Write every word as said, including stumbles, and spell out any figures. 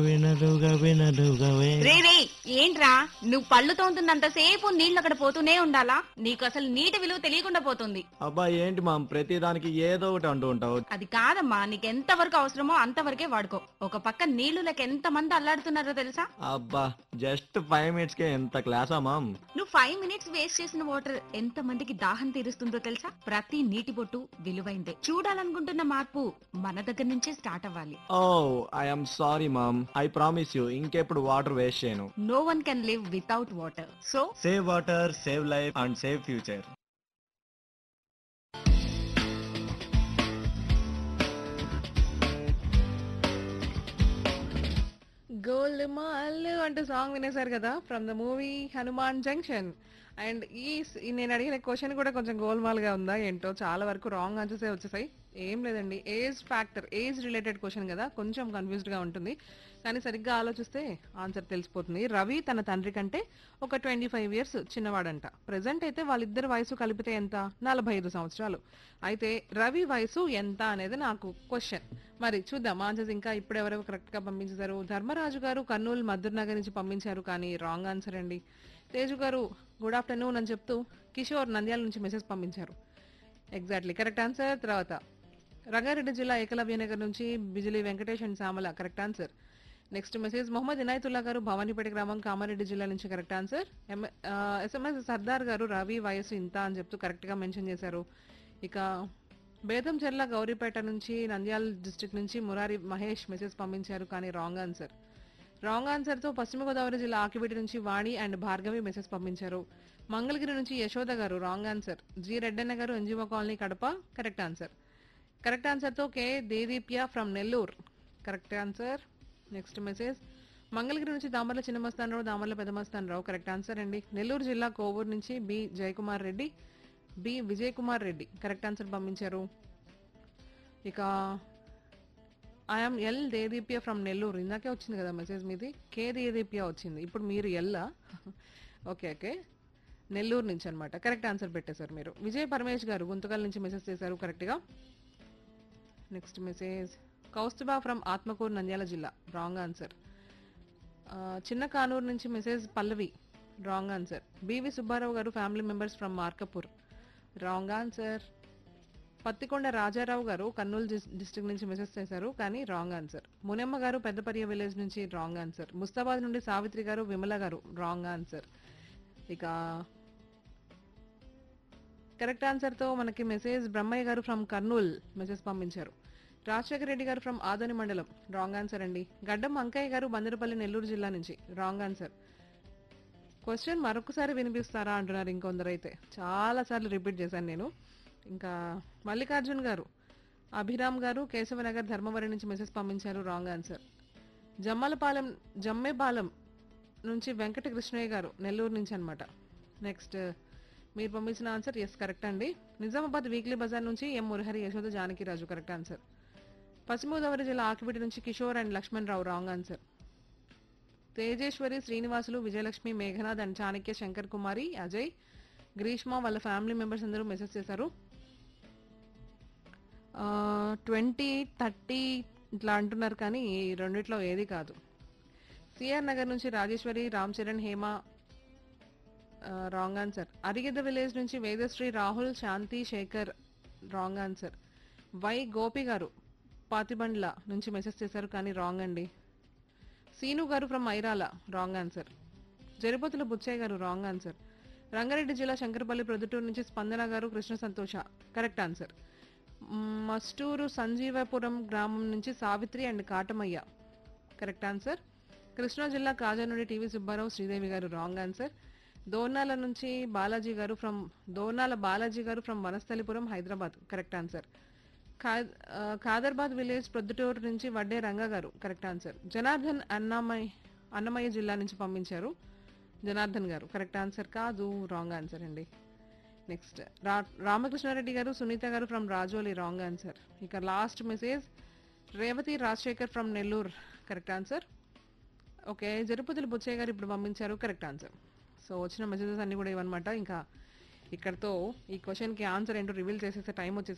వినరుగా వినరుగవే. రే రే ఏంట్రా నువ్వు పళ్ళు తోముతున్నంతసేపు నీళ్ళు అక్కడ పోతూనే ఉండాలా? నీకు అసలు నీటి విలువ తెలియకుండా పోతుంది. అబ్బా ఏంటి మామ్ ప్రతిదానికి ఏదో ఒకటి అంటూ ఉంటావు. అది కాదమ్మా, నీకెంత వరకు అవసరమో అంతవరకే వాడుకో. ఒక పక్క నీళ్లు లెక్క ఎంత మంది అల్లాడుతున్నారో తెలుసా? అబ్బా జస్ట్ ఫైవ్ మినిట్స్ కే ఎంత క్లాసా మామ్. నువ్వు ఫైవ్ మినిట్స్ వేస్ట్ చేసిన వాటర్ ఎంత మందికి దాహం తీరుస్తుందో తెలుసా? ప్రతి నీటి బొట్టు విలువైందే. చూడాలనుకుంటున్న మార్పు మన దగ్గర నుంచే స్టార్ట్ అవ్వాలి. ఓ I'm sorry ma'am, I promise you ఇంకెప్పుడు వాటర్ వేస్ట్ చేయను. No one can live without water. So save water, save life and save future. Golmaal అంటూ సాంగ్ వినేశారు కదా from the movie Hanuman junction. And ఈ స్- ఈ నేను అడిగిన క్వశ్చన్ కూడా కొంచెం గోల్మాల్ గా ఉందా ఏంటో, చాలా వరకు రాంగ్ ఆన్సర్స్ వచ్చేసాయి. ఏం లేదండి, age factor, age related question కదా, కొంచెం కన్ఫ్యూజ్డ్ గా ఉంటుంది. కానీ సరిగ్గా ఆలోచిస్తే ఆన్సర్ తెలిసిపోతుంది. రవి తన తండ్రి కంటే ఒక ట్వంటీ ఫైవ్ ఇయర్స్ చిన్నవాడంట. ప్రెసెంట్ అయితే వాళ్ళిద్దరి వయసు కలిపితే ఎంత? నలభై ఐదు సంవత్సరాలు. అయితే రవి వయసు ఎంత అనేది నాకు క్వశ్చన్. మరి చూద్దాం ఆన్సర్స్. ఇంకా ఇప్పుడు ఎవరెవరు కరెక్ట్ గా పంపించారు? ధర్మరాజు గారు కర్నూలు మధుర్ నగర్ నుంచి పంపించారు, కానీ రాంగ్ ఆన్సర్ అండి. తేజు గారు గుడ్ ఆఫ్టర్నూన్ అని చెప్తూ కిషోర్ నంద్యాల నుంచి మెసేజ్ పంపించారు. Exactly correct answer. తర్వాత రంగారెడ్డి జిల్లా ఏకలవ్య నగర్ నుంచి Bijli Venkatesh and Shyamala correct answer. Next message Mohammed Inayatullah గారు భవానీపేట గ్రామం కామారెడ్డి జిల్లా నుంచి కరెక్ట్ ఆన్సర్. ఎస్ఎంఎస్ సర్దార్ గారు రవి వయసు ఇంత అని చెప్తూ కరెక్ట్ గా మెన్షన్ చేశారు. ఇక బేదంచెర్ల గౌరీపేట నుంచి నంద్యాల డిస్ట్రిక్ట్ నుంచి మురారి మహేష్ మెసేజ్ పంపించారు, కానీ రాంగ్ ఆన్సర్. రాంగ్ ఆన్సర్ తో పశ్చిమ గోదావరి జిల్లా ఆకివీటి నుంచి వాణి అండ్ భార్గవి మెసేజ్ పంపించారు. మంగళగిరి నుంచి యశోద గారు రాంగ్ ఆన్సర్. జి రెడ్డన్న గారు NGO colony Kadapa correct answer. Correct answer తో కే Dedeepya from Nellore correct answer. Next message Mangalagiri నుంచి దామర్ల చిన్నమస్తానరావు దామర్ల పెద్దమస్తానరావు కరెక్ట్ ఆన్సర్ అండి. నెల్లూరు జిల్లా కోవూరు నుంచి B Jayakumar Reddy B Vijay Kumar Reddy correct answer పంపించారు. ఇక I'm L Dedeepya from Nellore, ఇందాకే వచ్చింది కదా మెసేజ్ మీది, కే దేదీప్య వచ్చింది, ఇప్పుడు మీరు ఎల్లా? ఓకే ఓకే, నెల్లూరు నుంచి అనమాట. కరెక్ట్ ఆన్సర్ పెట్టేశారు మీరు. విజయ్ పరమేష్ గారు గుంతకల్ నుంచి మెసేజ్ చేశారు కరెక్ట్గా. Next message Kaustubha from Atmakur Nandyal జిల్లా రాంగ్ ఆన్సర్. చిన్న కానూరు నుంచి మెసేజ్ పల్లవి రాంగ్ ఆన్సర్. బివి సుబ్బారావు గారు family members from Markapur wrong answer. Pattikonda Rajarao గారు కర్నూలు డిస్ట్రిక్ట్ నుంచి మెసేజ్ చేశారు, కానీ రాంగ్ ఆన్సర్. మునెమ్మ గారు పెద్దపర్య విలేజ్ నుంచి రాంగ్ ఆన్సర్. ముస్తాబాద్ నుండి సావిత్రి గారు విమల గారు రాంగ్ ఆన్సర్. ఇక కరెక్ట్ ఆన్సర్ తో మనకి మెసేజ్ బ్రహ్మయ్య గారు ఫ్రమ్ కర్నూల్ మెసేజ్ పంపించారు. రాజశేఖర రెడ్డి గారు ఫ్రమ్ ఆదోని మండలం రాంగ్ ఆన్సర్ అండి. గడ్డం అంకయ్య గారు బందరపల్లి నెల్లూరు జిల్లా నుంచి రాంగ్ ఆన్సర్. క్వశ్చన్ మరొకసారి వినిపిస్తారా అంటున్నారు ఇంకొందరు అయితే, చాలా సార్లు రిపీట్ చేశాను నేను. ఇంకా మల్లికార్జున్ గారు అభిరామ్ గారు కేశవనగర్ ధర్మవరం నుంచి మెసేజ్ పంపించారు రాంగ్ ఆన్సర్. జమ్మలపాలెం జమ్మేపాలెం నుంచి వెంకట కృష్ణయ్య గారు నెల్లూరు నుంచి అనమాట. నెక్స్ట్ మీరు పంపించిన ఆన్సర్ ఎస్ కరెక్ట్ అండి. నిజామాబాద్ వీక్లీ బజార్ నుంచి ఎం మురహరి యశోద జానకిరాజు కరెక్ట్ ఆన్సర్. పశ్చిమ గోదావరి జిల్లా ఆకివీటి నుంచి Kishore and Laxman Rao wrong answer. Tejeswari Srinivasulu Vijayalakshmi Meghnath and Chanakya Shankar కుమారి అజయ్ గ్రీష్మ వాళ్ళ ఫ్యామిలీ మెంబర్స్ అందరూ మెసేజ్ చేశారు. ట్వంటీ థర్టీ ఇట్లా అంటున్నారు, కానీ ఈ రెండిట్లో ఏది కాదు. సిఆర్ నగర్ నుంచి Rajeshwari Ram Charan Hema wrong answer. అరిగెద్ద village నుంచి వేదశ్రీ రాహుల్ శాంతి Shekhar wrong answer. Why Gopi గారు పాతిబండ్ల నుంచి మెసేజ్ చేశారు, కానీ రాంగ్ అండి. సీను గారు from Irala wrong answer. Jaripothula Buchaiah గారు రాంగ్ ఆన్సర్. రంగారెడ్డి జిల్లా శంకరపల్లి ప్రొద్దుటూరు నుంచి స్పందన గారు కృష్ణ సంతోష కరెక్ట్ ఆన్సర్. మస్టూరు సంజీవపురం గ్రామం నుంచి Savitri and Katamayya correct answer. Krishna జిల్లా కాజా నుండి టీవీ సుబ్బారావు శ్రీదేవి గారు రాంగ్ ఆన్సర్. దోర్నాల నుంచి బాలాజీ గారు ఫ్రమ్ దోర్నాల బాలాజీ గారు from Vanasthalipuram Hyderabad correct answer. Khadarbad village Proddatur నుంచి వడ్డే రంగా గారు కరెక్ట్ ఆన్సర్. జనార్దన్ అన్నమయ్య అన్నమయ్య జిల్లా నుంచి పంపించారు జనార్దన్ గారు కరెక్ట్ ఆన్సర్ కాదు, రాంగ్ ఆన్సర్ అండి. నెక్స్ట్ రా రామకృష్ణారెడ్డి గారు సునీత గారు ఫ్రమ్ రాజోలి రాంగ్ ఆన్సర్. ఇక last message Revathi Rajasekhar from Nellore correct answer. Okay, జరుపతులు Buchaiah గారు ఇప్పుడు పంపించారు కరెక్ట్ ఆన్సర్. సో వచ్చిన మెసేజెస్ అన్ని కూడా ఇవన్నమాట. ఇంకా ఇక్కడతో ఈ క్వశ్చన్కి ఆన్సర్ ఏంటో రివీల్ చేసేసే టైం వచ్చేసి